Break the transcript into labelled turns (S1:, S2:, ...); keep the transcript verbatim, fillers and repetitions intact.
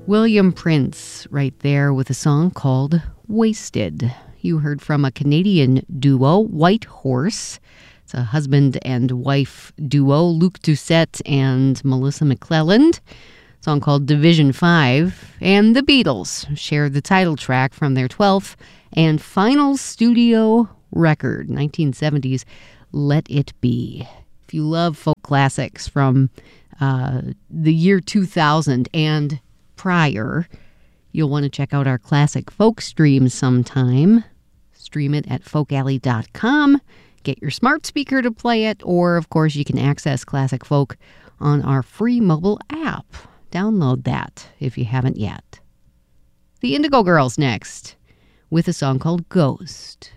S1: William Prince right there with a song called Wasted. You heard from a Canadian duo, White Horse. It's a husband and wife duo, Luke Doucette and Melissa McClelland. A song called Division five. And the Beatles shared the title track from their twelfth and final studio record, nineteen seventies, Let It Be. If you love folk classics from uh, the year two thousand and prior, you'll want to check out our classic folk stream sometime. Stream it at folk alley dot com. Get your smart speaker to play it, or of course you can access Classic Folk on our free mobile app. Download that if you haven't yet. The Indigo Girls next with a song called Ghost.